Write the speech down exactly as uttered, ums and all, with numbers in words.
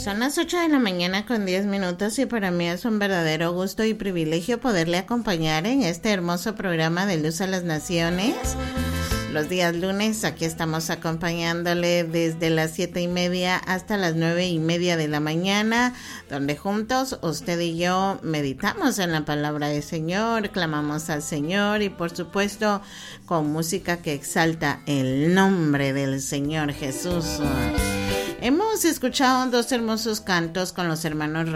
Son las ocho de la mañana con diez minutos y para mí es un verdadero gusto y privilegio poderle acompañar en este hermoso programa de Luz a las Naciones. Los días lunes aquí estamos acompañándole desde las siete y media hasta las nueve y media de la mañana, donde juntos usted y yo meditamos en la palabra del Señor, clamamos al Señor y por supuesto con música que exalta el nombre del Señor Jesús. Hemos escuchado dos hermosos cantos con los hermanos